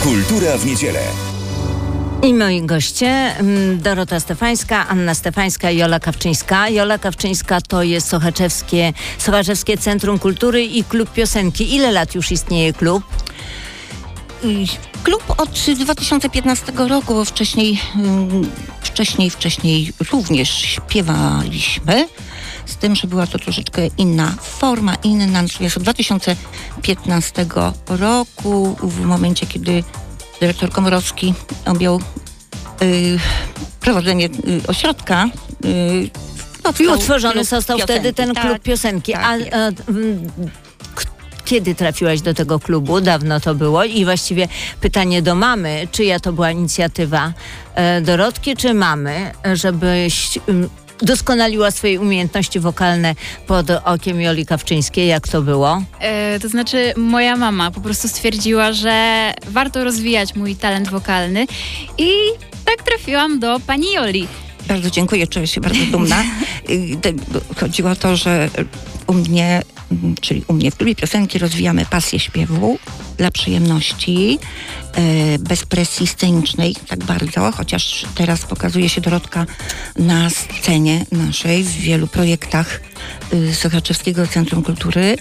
Kultura w niedzielę. I moi goście, Dorota Stefańska, Anna Stefańska i Jola Kawczyńska. Jola Kawczyńska to jest Sochaczewskie Centrum Kultury i Klub Piosenki. Ile lat już istnieje klub? Klub od 2015 roku, bo wcześniej również śpiewaliśmy, z tym, że była to troszeczkę inna forma, natomiast od 2015 roku, w momencie, kiedy dyrektor Komorowski objął prowadzenie ośrodka, i utworzony został wtedy ten Klub Piosenki. Kiedy trafiłaś do tego klubu? Dawno to było i właściwie pytanie do mamy, czyja to była inicjatywa Dorotki czy mamy, żebyś doskonaliła swoje umiejętności wokalne pod okiem Joli Kawczyńskiej. Jak to było? To znaczy moja mama po prostu stwierdziła, że warto rozwijać mój talent wokalny i tak trafiłam do pani Joli. Bardzo dziękuję, czuję się bardzo dumna. Chodziło o to, że u mnie w klubie piosenki rozwijamy pasję śpiewu dla przyjemności, bez presji scenicznej tak bardzo, chociaż teraz pokazuje się Dorotka na scenie naszej w wielu projektach Sochaczewskiego Centrum Kultury.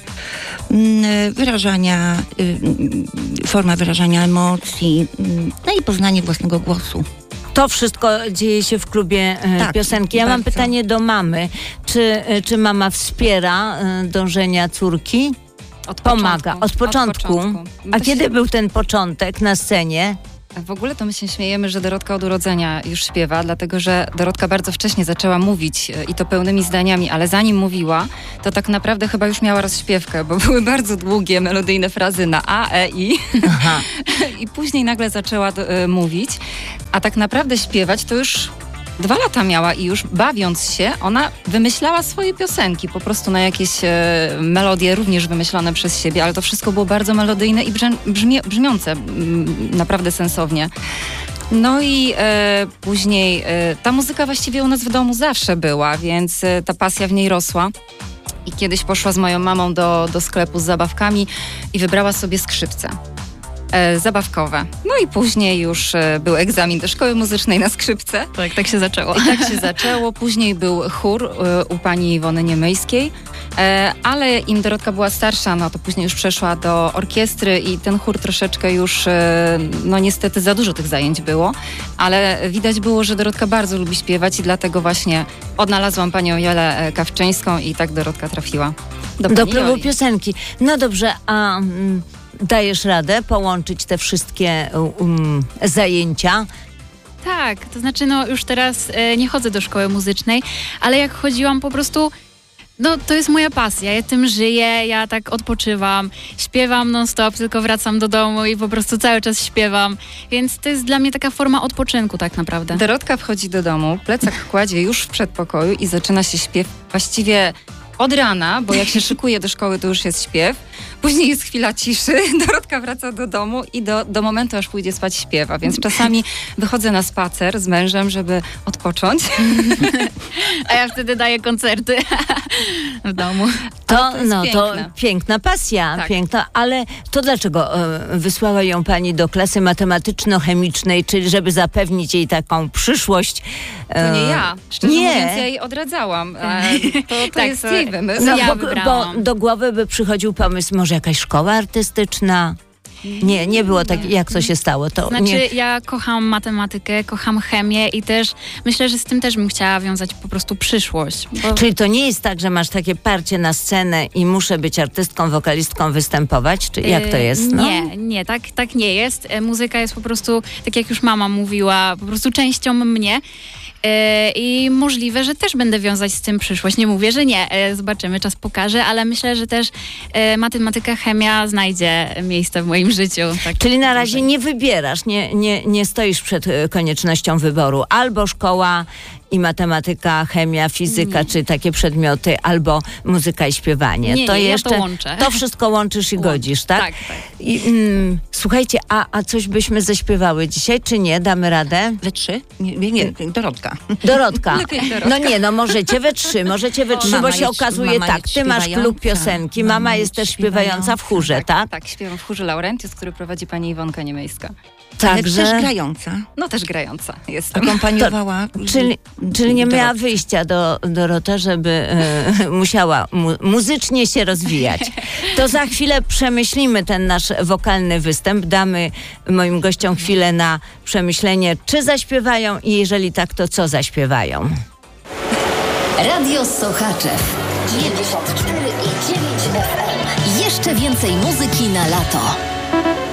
Forma wyrażania emocji, no i poznanie własnego głosu. To wszystko dzieje się w klubie piosenki. Ja mam pytanie do mamy. Czy mama wspiera dążenia córki? Pomaga. Od początku. A kiedy był ten początek na scenie? W ogóle to my się śmiejemy, że Dorotka od urodzenia już śpiewa, dlatego że Dorotka bardzo wcześnie zaczęła mówić i to pełnymi zdaniami, ale zanim mówiła, to tak naprawdę chyba już miała rozśpiewkę, bo były bardzo długie, melodyjne frazy na A, E, I. Aha. I później nagle zaczęła mówić, a tak naprawdę śpiewać to już 2 lata miała i już bawiąc się, ona wymyślała swoje piosenki, po prostu na jakieś melodie również wymyślone przez siebie, ale to wszystko było bardzo melodyjne i brzmiące naprawdę sensownie. No i później ta muzyka właściwie u nas w domu zawsze była, więc ta pasja w niej rosła. I kiedyś poszła z moją mamą do sklepu z zabawkami i wybrała sobie skrzypce. Zabawkowe. No i później już był egzamin do szkoły muzycznej na skrzypce. Tak się zaczęło. I tak się zaczęło. Później był chór u pani Iwony Niemyjskiej, ale im Dorotka była starsza, no to później już przeszła do orkiestry i ten chór troszeczkę już, no niestety za dużo tych zajęć było, ale widać było, że Dorotka bardzo lubi śpiewać i dlatego właśnie odnalazłam panią Jolę Kawczyńską i tak Dorotka trafiła do klubu piosenki. No dobrze, a dajesz radę połączyć te wszystkie zajęcia? Tak, to znaczy już teraz nie chodzę do szkoły muzycznej, ale jak chodziłam po prostu, to jest moja pasja, ja tym żyję, ja tak odpoczywam, śpiewam non-stop, tylko wracam do domu i po prostu cały czas śpiewam, więc to jest dla mnie taka forma odpoczynku tak naprawdę. Dorotka wchodzi do domu, plecak kładzie już w przedpokoju i zaczyna się śpiew właściwie od rana, bo jak się szykuje do szkoły, to już jest śpiew. Później jest chwila ciszy, Dorotka wraca do domu i do momentu, aż pójdzie spać, śpiewa. Więc czasami wychodzę na spacer z mężem, żeby odpocząć. A ja wtedy daję koncerty w domu. To piękna pasja, tak. Piękna, ale to dlaczego wysłała ją pani do klasy matematyczno-chemicznej, czyli żeby zapewnić jej taką przyszłość? To nie ja. Szczerze mówiąc, ja jej odradzałam. To jest jej wymysł. Bo do głowy by przychodził pomysł, może jakaś szkoła artystyczna? Nie było tak, jak to się stało. Ja kocham matematykę, kocham chemię i też myślę, że z tym też bym chciała wiązać po prostu przyszłość. Czyli to nie jest tak, że masz takie parcie na scenę i muszę być artystką, wokalistką, występować? Czy jak to jest? Nie, tak nie jest. Muzyka jest po prostu, tak jak już mama mówiła, po prostu częścią mnie. I możliwe, że też będę wiązać z tym przyszłość. Nie mówię, że nie. Zobaczymy, czas pokaże, ale myślę, że też matematyka, chemia znajdzie miejsce w moim życiu. Tak. Czyli na razie nie wybierasz, nie stoisz przed koniecznością wyboru. Albo szkoła i matematyka, chemia, fizyka, czy takie przedmioty, albo muzyka i śpiewanie. Nie, to ja jeszcze to łączę. to wszystko łączysz i godzisz, tak? Tak. I, słuchajcie, a coś byśmy zaśpiewały dzisiaj, czy nie? Damy radę? We trzy? Nie, Dorotka. Dorotka. Lepiej Dorotka. No nie, no możecie we trzy, Mama bo się jest- okazuje mama tak, jest ty masz śpiewająca. klub piosenki, mama jest też śpiewająca w chórze, tak? Tak, śpiewam w chórze Laurentius, który prowadzi pani Iwonka Niemiejska. Ale Także, też grająca. No też grająca jestem. Akompaniowała. czyli nie miała Dorotkę. wyjścia Dorota, żeby musiała muzycznie się rozwijać. To za chwilę przemyślimy ten nasz wokalny występ, damy moim gościom chwilę na przemyślenie, czy zaśpiewają i jeżeli tak, to co zaśpiewają. Radio Sochaczew 94,9 FM. Jeszcze więcej muzyki na lato.